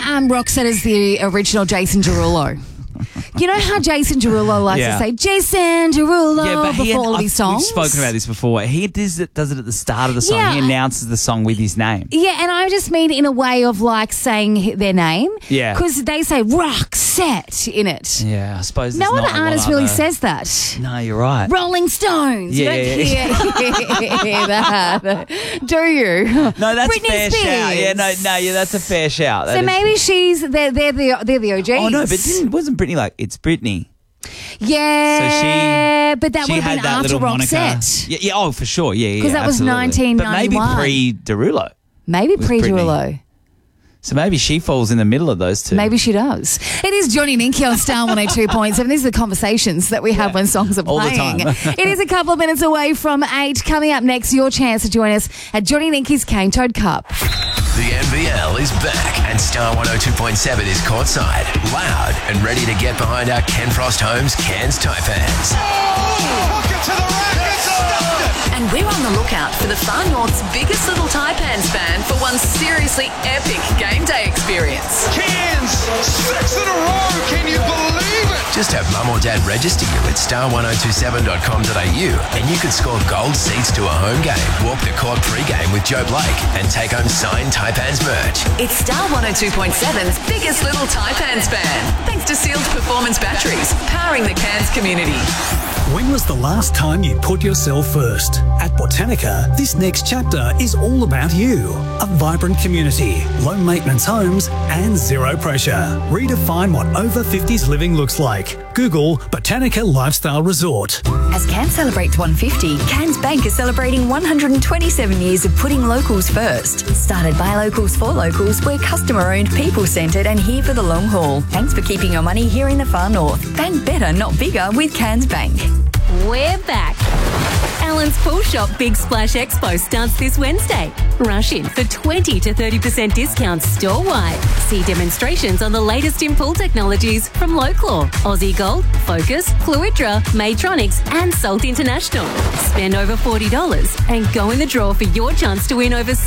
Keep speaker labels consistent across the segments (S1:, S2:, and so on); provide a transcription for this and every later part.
S1: Roxette is the original Jason Derulo. You know how Jason Derulo likes to say Jason Derulo before all of his songs?
S2: We've spoken about this before. He does it at the start of the song. He announces the song with his name.
S1: Yeah, and I just mean in a way of like saying their name.
S2: Yeah.
S1: Because they say Roxette in it.
S2: Yeah, I suppose
S1: no other artist really says that.
S2: No, you're right.
S1: Rolling Stones.
S2: Yeah,
S1: you don't hear that, do you?
S2: No, that's
S1: Britney
S2: a fair
S1: Spears.
S2: shout. Yeah, that's a fair shout.
S1: So maybe they're the OGs.
S2: Oh no, but wasn't Britney like it's Britney?
S1: Yeah, but that
S2: she
S1: would have
S2: had
S1: been
S2: that
S1: after
S2: little moniker.
S1: Roxette.
S2: Yeah, oh for sure, yeah,
S1: because that was
S2: absolutely.
S1: 1991.
S2: But maybe pre-Derulo.
S1: Maybe pre-Derulo.
S2: So maybe she falls in the middle of those two.
S1: Maybe she does. It is Johnny Ninky on Star 102.7. These are the conversations that we have when songs are playing.
S2: All the time.
S1: It is a couple of minutes away from 8. Coming up next, your chance to join us at Johnny Ninky's Cane Toad Cup.
S3: The NBL is back and Star 102.7 is courtside, loud and ready to get behind our Ken Frost Homes Cairns Taipans.
S4: Pocket to the rack and stuffed it!
S5: And we're on the lookout for the Far North's biggest little Taipans fan for one seriously epic game day experience.
S4: Cairns, 6 in a row, can you believe it?
S3: Just have mum or dad register you at star1027.com.au and you can score gold seats to a home game, walk the court pre-game with Joe Blake and take home signed Taipans merch.
S5: It's Star 102.7's biggest little Taipans fan, thanks to Sealed Performance Batteries, powering the Cairns community.
S6: When was the last time you put yourself first? At Botanica, this next chapter is all about you. A vibrant community, low maintenance homes, and zero pressure. Redefine what over 50s living looks like. Google Botanica Lifestyle Resort.
S7: As Cairns celebrates 150, Cairns Bank is celebrating 127 years of putting locals first. Started by locals for locals, we're customer-owned, people-centred and here for the long haul. Thanks for keeping your money here in the far north. Bank better, not bigger with Cairns Bank.
S8: We're back. Allen's Pool Shop Big Splash Expo starts this Wednesday. Rush in for 20 to 30% discounts store-wide. See demonstrations on the latest in pool technologies from Loclaw, Aussie Gold, Focus, Fluidra, Maytronics and Salt International. Spend over $40 and go in the draw for your chance to win over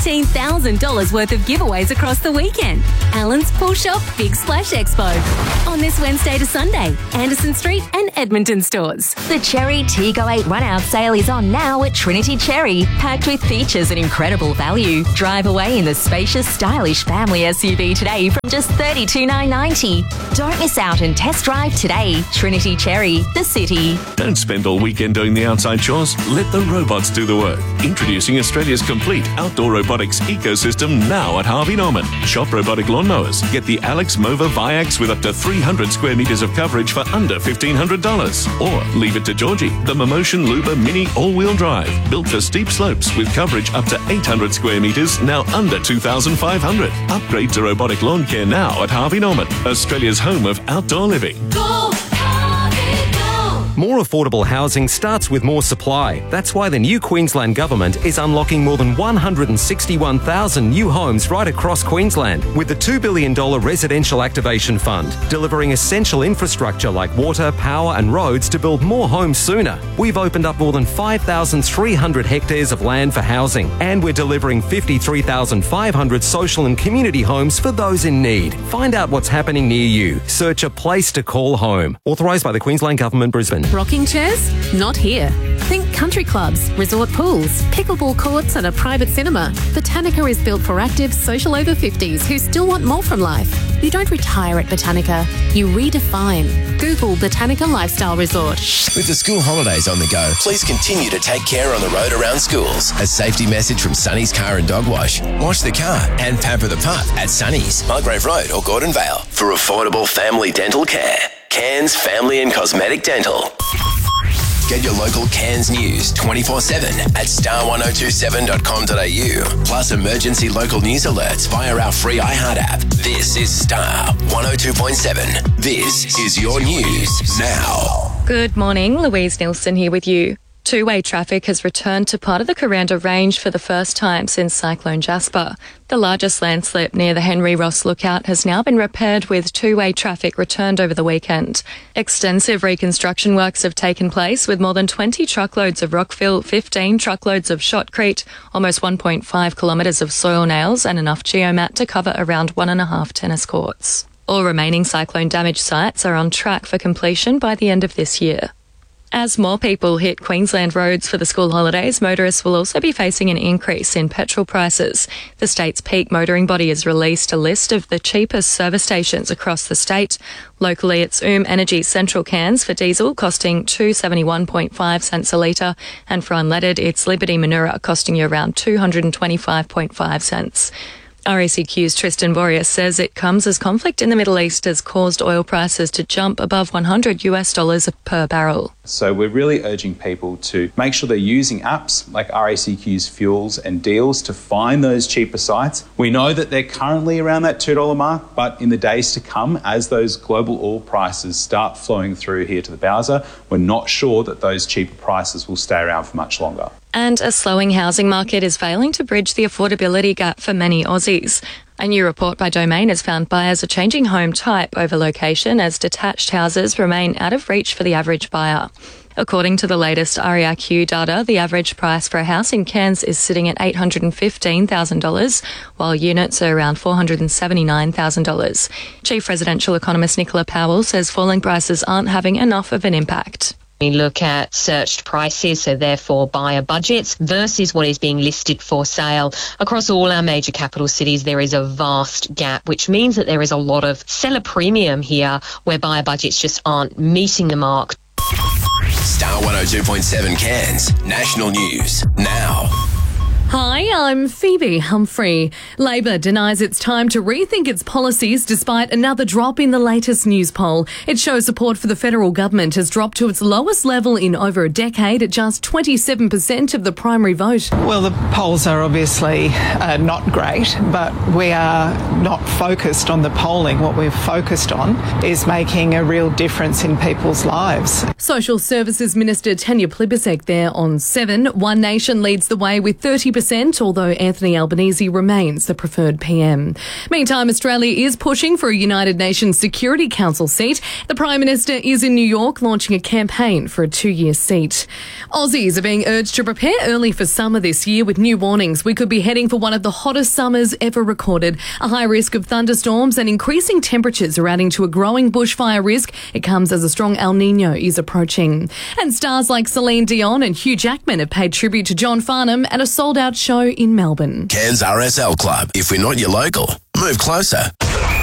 S8: $17,000 worth of giveaways across the weekend. Allen's Pool Shop Big Splash Expo. On this Wednesday to Sunday, Anderson Street and Edmonton stores.
S9: The Cherry Tego 8 run-out sale is on now at Trinity Cherry, packed with features and incredible value. Drive away in the spacious, stylish family SUV today from just $32,990. Don't miss out and test drive today. Trinity Cherry, the city.
S10: Don't spend all weekend doing the outside chores. Let the robots do the work. Introducing Australia's complete outdoor robotics ecosystem now at Harvey Norman. Shop robotic lawnmowers. Get the Alex Mova Viax with up to 300 square metres of coverage for under $1,500. Or leave it to Georgie, the Momotion Luba Mini all-wheel drive, built for steep slopes with coverage up to 800 square metres, now under $2,500. Upgrade to robotic lawn care now at Harvey Norman, Australia's home of outdoor living.
S11: Go, Harvey, go! More affordable housing starts with more supply. That's why the new Queensland Government is unlocking more than 161,000 new homes right across Queensland with the $2 billion Residential Activation Fund, delivering essential infrastructure like water, power and roads to build more homes sooner. We've opened up more than 5,300 hectares of land for housing, and we're delivering 53,500 social and community homes for those in need. Find out what's happening near you. Search a place to call home. Authorised by the Queensland Government, Brisbane.
S8: Rocking chairs? Not here. Think country clubs, resort pools, pickleball courts and a private cinema. Botanica is built for active, social over 50s who still want more from life. You don't retire at Botanica, you redefine. Google Botanica Lifestyle Resort.
S3: With the school holidays on the go, please continue to take care on the road around schools. A safety message from Sunny's Car and Dog Wash. Wash the car and pamper the pup at Sunny's, Mulgrave Road or Gordon Vale. For affordable family dental care. Cairns Family and Cosmetic Dental. Get your local Cairns news 24/7 at star1027.com.au. Plus emergency local news alerts via our free iHeart app. This is Star 102.7. This is your news now.
S12: Good morning, Louise Nilsson here with you. Two-way traffic has returned to part of the Kuranda Range for the first time since Cyclone Jasper. The largest landslip near the Henry Ross Lookout has now been repaired with two-way traffic returned over the weekend. Extensive reconstruction works have taken place with more than 20 truckloads of rockfill, 15 truckloads of shotcrete, almost 1.5 kilometres of soil nails and enough geomat to cover around 1.5 tennis courts. All remaining cyclone-damaged sites are on track for completion by the end of this year. As more people hit Queensland roads for the school holidays, motorists will also be facing an increase in petrol prices. The state's peak motoring body has released a list of the cheapest service stations across the state. Locally, it's Energy Central cans for diesel costing $2.71.5 cents a litre, and for unleaded, it's Liberty Manura costing you around 225.5 cents. RACQ's Tristan Boreas says it comes as conflict in the Middle East has caused oil prices to jump above $100 per barrel.
S13: So we're really urging people to make sure they're using apps like RACQ's Fuels and Deals to find those cheaper sites. We know that they're currently around that $2 mark, but in the days to come, as those global oil prices start flowing through here to the Bowser, we're not sure that those cheaper prices will stay around for much longer.
S12: And a slowing housing market is failing to bridge the affordability gap for many Aussies. A new report by Domain has found buyers are changing home type over location as detached houses remain out of reach for the average buyer. According to the latest RACQ data, the average price for a house in Cairns is sitting at $815,000, while units are around $479,000. Chief residential economist Nicola Powell says falling prices aren't having enough of an impact.
S14: We look at searched prices, so therefore buyer budgets, versus what is being listed for sale. Across all our major capital cities, there is a vast gap, which means that there is a lot of seller premium here where buyer budgets just aren't meeting the mark.
S3: Star 102.7 Cairns, national news, now.
S15: Hi, I'm Phoebe Humphrey. Labor denies it's time to rethink its policies despite another drop in the latest news poll. It shows support for the federal government has dropped to its lowest level in over a decade at just 27% of the primary vote.
S16: Well, the polls are obviously not great, but we are not focused on the polling. What we're focused on is making a real difference in people's lives.
S15: Social Services Minister Tanya Plibersek there on 7. One Nation leads the way with 30%, although Anthony Albanese remains the preferred PM. Meantime, Australia is pushing for a United Nations Security Council seat. The Prime Minister is in New York launching a campaign for a 2-year seat. Aussies are being urged to prepare early for summer this year with new warnings. We could be heading for one of the hottest summers ever recorded. A high risk of thunderstorms and increasing temperatures are adding to a growing bushfire risk. It comes as a strong El Nino is approaching. And stars like Celine Dion and Hugh Jackman have paid tribute to John Farnham at a sold-out show in Melbourne.
S3: Cairns RSL Club. If we're not your local, move closer.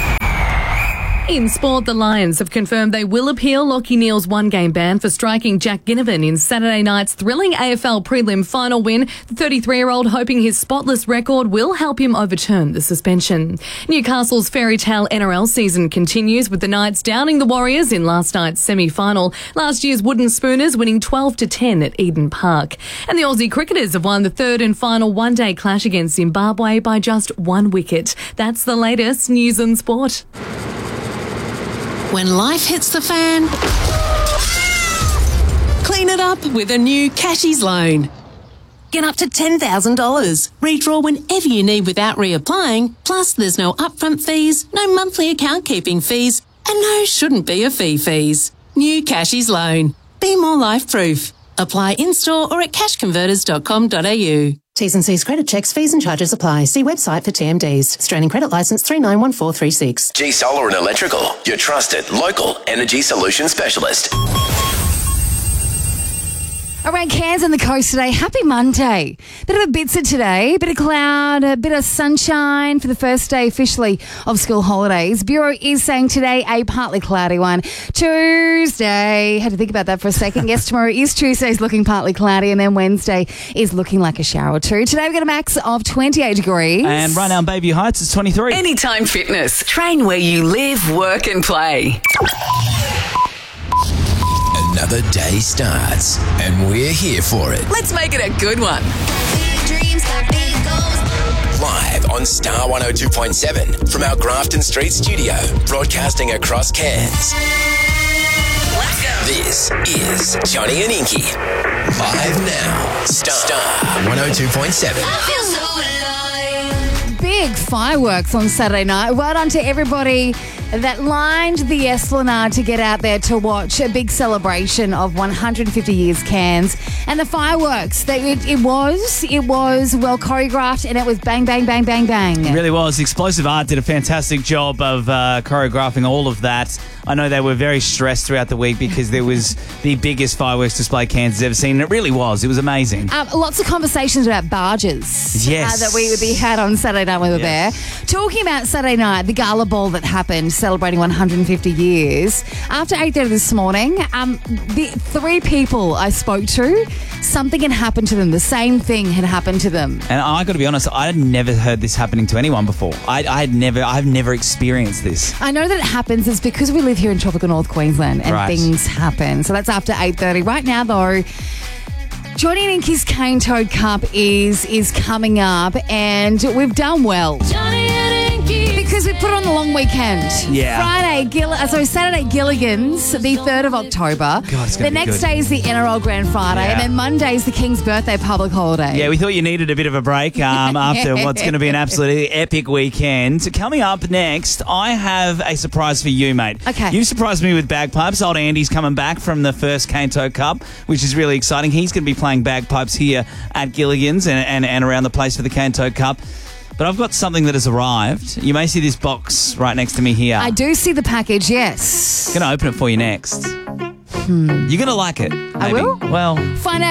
S15: In sport, the Lions have confirmed they will appeal Lachie Neale's one-game ban for striking Jack Ginnivan in Saturday night's thrilling AFL prelim final win. The 33-year-old hoping his spotless record will help him overturn the suspension. Newcastle's fairy tale NRL season continues with the Knights downing the Warriors in last night's semi-final. Last year's Wooden Spooners winning 12-10 at Eden Park. And the Aussie cricketers have won the third and final one-day clash against Zimbabwe by just 1 wicket. That's the latest news and sport.
S17: When life hits the fan, clean it up with a new Cashies loan. Get up to $10,000. Redraw whenever you need without reapplying. Plus, there's no upfront fees, no monthly account keeping fees, and no shouldn't be a fees. New Cashies loan. Be more life-proof. Apply in-store or at cashconverters.com.au.
S18: T's and C's credit checks, fees and charges apply. See website for TMDs. Australian Credit Licence 391436.
S3: G Solar and Electrical, your trusted local energy solution specialist.
S1: Around Cairns and the coast today, happy Monday. Bit of a bitzer today, bit of cloud, a bit of sunshine for the first day officially of school holidays. Bureau is saying today a partly cloudy one. Tuesday, had to think about that for a second. Yes, tomorrow is Tuesday's looking partly cloudy, and then Wednesday is looking like a shower or two. Today we've got a max of 28 degrees.
S2: And right now in Bayview Heights it's 23.
S5: Anytime Fitness. Train where you live, work and play.
S3: Another day starts, and we're here for it.
S5: Let's make it a good one.
S3: Big dreams, big goals. Live on Star 102.7 from our Grafton Street studio, broadcasting across Cairns.
S5: Let's go.
S3: This is Johnny and Inky. Live now. Star 102.7.
S1: Big fireworks on Saturday night. Well done to everybody that lined the Esplanade to get out there to watch a big celebration of 150 years Cairns. And the fireworks, it was well choreographed, and it was bang, bang, bang, bang, bang.
S2: It really was. Explosive Art did a fantastic job of choreographing all of that. I know they were very stressed throughout the week because there was the biggest fireworks display Cairns has ever seen. And it really was. It was amazing.
S1: Lots of conversations about barges.
S2: Yes.
S1: That we had on Saturday night when we were there. Talking about Saturday night, the gala ball that happened, celebrating 150 years. After 8:30 this morning, the 3 people I spoke to, something had happened to them. The same thing had happened to them.
S2: And I got to be honest, I had never heard this happening to anyone before. I've never experienced this.
S1: I know that it happens. It's because we live here in tropical North Queensland and things happen. So that's after 8:30. Right now, though, Johnny and Inky's Cane Toad Cup is coming up, and we've done well. Johnny and Inky. Because we put it on the long weekend.
S2: Yeah.
S1: Saturday, Gilligan's, the 3rd of October.
S2: God, it's gonna
S1: the
S2: be
S1: next
S2: good.
S1: day is the NRL Grand Friday,
S2: Yeah.
S1: and then Monday's the King's birthday public holiday.
S2: Yeah, we thought you needed a bit of a break after what's going to be an absolutely epic weekend. Coming up next, I have a surprise for you, mate.
S1: Okay.
S2: You surprised me with bagpipes. Old Andy's coming back from the first Cane Toad Cup, which is really exciting. He's going to be playing bagpipes here at Gilligan's and around the place for the Cane Toad Cup. But I've got something that has arrived. You may see this box right next to me here.
S1: I do see the package, yes.
S2: I'm going to open it for you next. You're going to like it.
S1: I
S2: maybe.
S1: will?
S2: Well,
S1: Find out.